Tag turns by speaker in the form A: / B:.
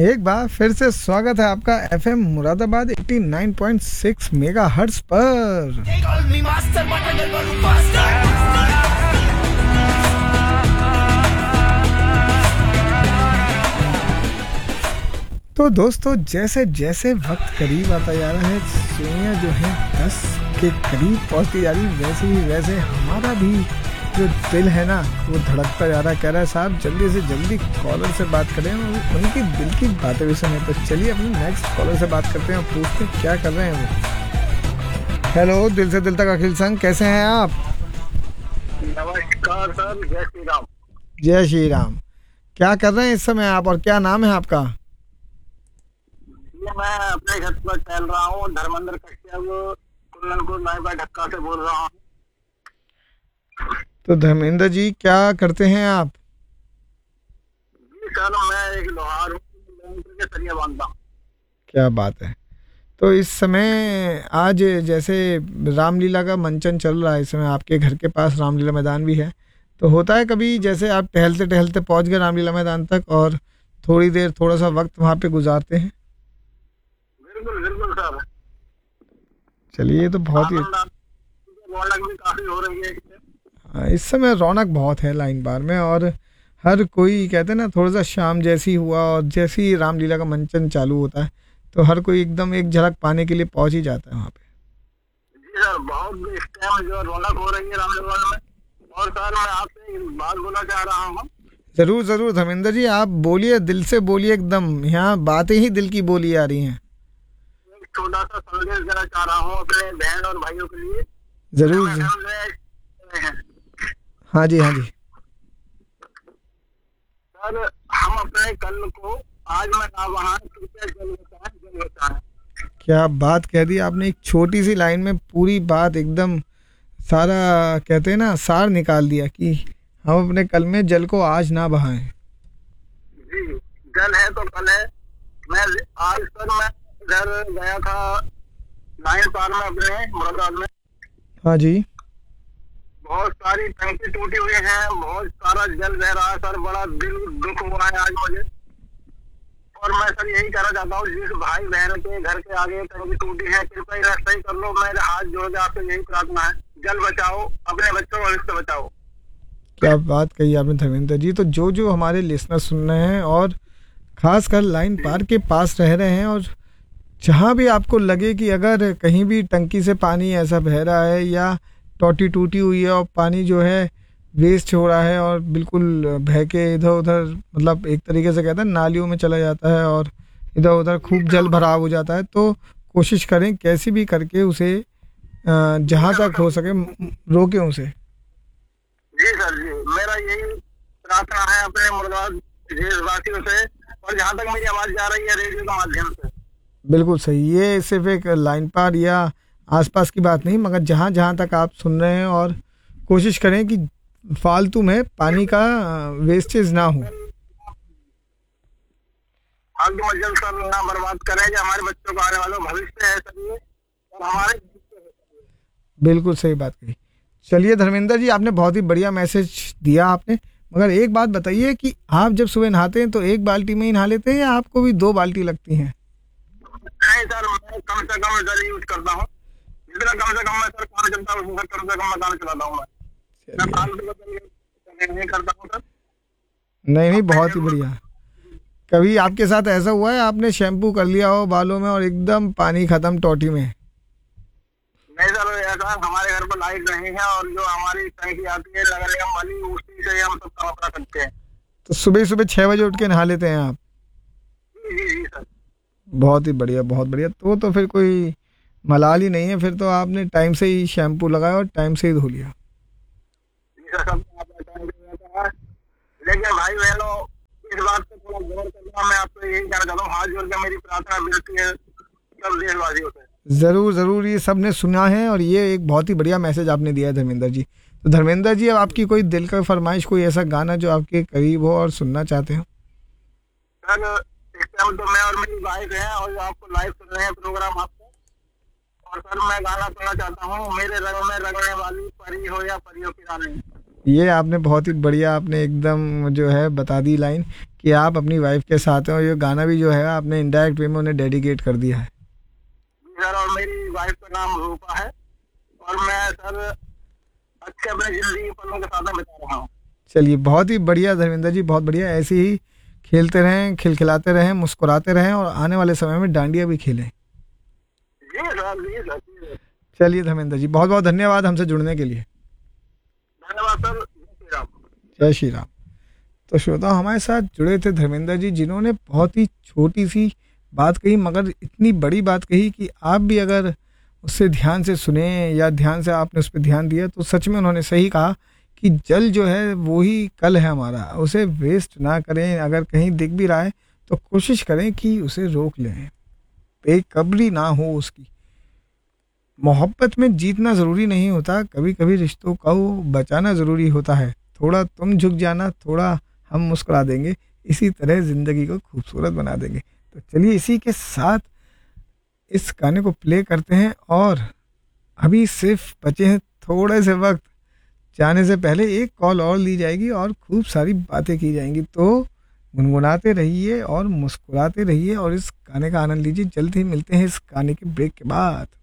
A: एक बार फिर से स्वागत है आपका एफएम मुरादाबाद 89.6 मेगाहर्ट्ज पर। तो दोस्तों, जैसे जैसे वक्त करीब आता जा रहा है, सुइयां जो है 10 के करीब पहुंचती जा रही, वैसे हमारा भी जो दिल है ना वो धड़कता जा रहा है। कह रहा है साहब जल्दी से जल्दी कॉलर से बात करें और उनकी दिल की बातें भी सुने। तो चलिए अपने नेक्स्ट कॉलर से बात करते हैं और पूछते हैं क्या कर रहे हैं वो। हेलो, दिल से दिल तक अखिल संग, कैसे हैं आप?
B: नमस्कार सर, जय श्री राम।
A: जय श्री राम। क्या कर रहे हैं इस समय आप और क्या नाम है आपका?
B: ये मैं अपने घर पर टहल रहा हूँ। धर्मेंद्र कश्यप कुल्लनपुर नायबा ढक्का से बोल रहा हूँ।
A: तो धर्मेंद्र जी, क्या करते हैं आप?
B: जी सर, मैं एक लोहार हूँ, के सरिया बांधता हूँ।
A: क्या बात है। तो इस समय आज जैसे रामलीला का मंचन चल रहा है, इस समय आपके घर के पास रामलीला मैदान भी है, तो होता है कभी जैसे आप टहलते टहलते पहुंच गए रामलीला मैदान तक और थोड़ी देर थोड़ा सा वक्त वहाँ पे गुजारते हैं?
B: बिल्कुल बिल्कुल सर।
A: चलिए, तो बहुत ही
B: रौनक भी काफी हो रही है।
A: इस समय रौनक बहुत है लाइन बार में, और हर कोई कहते हैं ना, थोड़ा सा शाम जैसी हुआ और जैसी ही रामलीला का मंचन चालू होता है तो हर कोई एकदम एक झलक पाने के लिए पहुंच ही जाता है वहाँ पे।
B: जी सर, बहुत इस टाइम जो रौनक हो रही है रामलीला में। और सर, मैं आपसे एक बात बोलना चाह रहा हूँ।
A: जरूर जरूर धर्मेंद्र जी, आप बोलिए, दिल से बोलिए, एकदम यहाँ बातें ही दिल की बोली आ रही हैं।
B: एक छोटा सा संदेश देना चाह रहा हूँ अपने बहन और भाइयों के लिए।
A: जरूर हाँ जी, हाँ जी
B: सर। हम अपने कल को आज में ना बहाएं, कृपया जल बचाएं, जल बचाएं।
A: क्या बात कह दी आपने, एक छोटी सी लाइन में पूरी बात एकदम सारा कहते हैं ना सार निकाल दिया कि हम अपने कल में जल को आज ना बहाएं।
B: जी, जल है तो कल है। मैं आज सर मैं इधर गया था लाइन पार में अपने मुरादाबाद में।
A: हाँ जी।
B: बहुत सारी टंकी टूटी हुई हैं, बहुत सारा जल बह रहा है सर। बड़ा दिल दुख हुआ है आज मुझे। और मैं सर यही कहना चाहता हूँ, जिस भाई बहन के घर के आगे टंकी टूटी है, कृपया रास्ता ही कर लो। मेरे हाथ जोड़ के आपसे यही प्रार्थना है, जल बचाओ, अपने बच्चों को भविष्य बचाओ।
A: क्या बात कही आपने धर्मेंद्र जी। तो जो जो हमारे लिसनर सुन रहे हैं और खासकर लाइन पार के पास रह रहे हैं, और जहाँ भी आपको लगे कि अगर कहीं भी टंकी से पानी ऐसा बह रहा है या टोटी टूटी हुई है और पानी जो है वेस्ट हो रहा है और बिल्कुल बह के इधर उधर, मतलब एक तरीके से कहते हैं नालियों में चला जाता है और इधर उधर खूब जल भराव हो जाता है, तो कोशिश करें कैसे भी करके उसे जहाँ तक हो सके रोकें उसे।
B: जी सर जी, मेरा यही प्रार्थना है अपने मुरादाबाद देशवासियों से, और जहाँ तक मेरी आवाज़ जा रही है रेडियो के माध्यम से।
A: बिल्कुल सही। ये सिर्फ एक लाइन पार या आसपास की बात नहीं, मगर जहाँ जहाँ तक आप सुन रहे हैं, और कोशिश करें कि फालतू में पानी का वेस्टेज ना हो।
B: फालतू में जल सर ना बर्बाद करें, जो हमारे बच्चों का आने वाला भविष्य है सर ये, और हमारे।
A: बिल्कुल सही बात कही। चलिए धर्मेंद्र जी, आपने बहुत ही बढ़िया मैसेज दिया आपने, मगर एक बात बताइए कि आप जब सुबह नहाते हैं तो एक बाल्टी में ही नहा लेते हैं या आपको भी 2 बाल्टी लगती हैं?
B: नहीं सर, मैं कम से कम जल यूज करता हूँ। जितना कम से कम मैं सर काम चलता हूँ, कम से कम मैं काम चलाता हूँ। मैं फालतू नहीं करता हूँ सर।
A: नहीं, बहुत ही बढ़िया। कभी आपके साथ ऐसा हुआ है आपने शैम्पू कर लिया हो बालों में और एकदम पानी खत्म टोटी में?
B: नहीं सर, ऐसा हमारे घर पर लाइट नहीं है, और जो हमारी टंकी आती है नगर निगम वाली, उसी से हम सब काम कर सकते हैं।
A: तो सुबह सुबह 6 बजे उठ के नहा लेते हैं आप?
B: जी जी जी सर।
A: बहुत ही बढ़िया, बहुत बढ़िया। तो फिर कोई मलाल ही नहीं है, फिर तो आपने टाइम से ही शैम्पू लगाया और टाइम से ही धो लिया।
B: लेकिन भाई बहनों, इस बात पे थोड़ा गौर करना, मैं आपको यही कहना चाहता हूँ, हाथ जोड़ के मेरी प्रार्थना मिलती है सब देशवासियों से।
A: ज़रूर ज़रूर, ये सब ने सुना है और ये एक बहुत ही बढ़िया मैसेज आपने दिया है धर्मेंद्र जी। तो धर्मेंद्र जी, अब आपकी कोई दिल का फरमाइश, कोई ऐसा गाना जो आपके करीब हो और सुनना चाहते हो?
B: सर, इस टाइम तो मैं और मेरी वाइफ है और आपको लाइव सुन रहे हैं प्रोग्राम आपको। और सर, मैं गाना सुनना चाहता हूँ, मेरे रंग में रंगने वाली परी हो या परियों की रानी।
A: ये आपने बहुत ही बढ़िया, आपने एकदम जो है बता दी लाइन कि आप अपनी वाइफ के साथ हैं और ये गाना भी जो है आपने इनडायरेक्ट वे में उन्हें डेडिकेट कर दिया है।
B: जी सर, और मेरी वाइफ का नाम रूपा है और मैं सर अच्छे अपने जिंदगी के पलों के साथ में बिता रहा हूँ।
A: चलिए बहुत ही बढ़िया धर्मेंद्र जी, बहुत बढ़िया। ऐसे ही खेलते रहें, खिलखिलाते रहें, मुस्कुराते रहें और आने वाले समय में डांडिया भी खेलें।
B: जी सर, जी सर, जी सर।
A: चलिए धर्मेंद्र जी, बहुत बहुत धन्यवाद हमसे जुड़ने के लिए।
B: धन्यवाद सर। जय श्री राम।
A: जय श्री राम। तो श्रोता हमारे साथ जुड़े थे धर्मेंद्र जी, जिन्होंने बहुत ही छोटी सी बात कही मगर इतनी बड़ी बात कही कि आप भी अगर उससे ध्यान से सुने या ध्यान से आपने उस पर ध्यान दिया तो सच में उन्होंने सही कहा कि जल जो है वो ही कल है हमारा, उसे वेस्ट ना करें। अगर कहीं दिख भी रहा है तो कोशिश करें कि उसे रोक लें, बेकबरी ना हो उसकी। मोहब्बत में जीतना ज़रूरी नहीं होता, कभी कभी रिश्तों को बचाना ज़रूरी होता है। थोड़ा तुम झुक जाना, थोड़ा हम मुस्कुरा देंगे, इसी तरह ज़िंदगी को खूबसूरत बना देंगे। तो चलिए इसी के साथ इस गाने को प्ले करते हैं और अभी सिर्फ बचे हैं थोड़े से वक्त, जाने से पहले एक कॉल और ली जाएगी और खूब सारी बातें की जाएंगी। तो गुनगुनाते रहिए और मुस्कुराते रहिए और इस गाने का आनंद लीजिए। जल्द ही मिलते हैं इस गाने के ब्रेक के बाद।